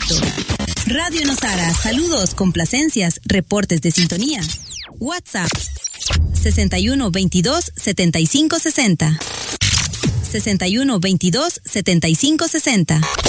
éxito. Radio Nosara, saludos, complacencias, reportes de sintonía. WhatsApp 61 22 75 60. 61 22 75 60.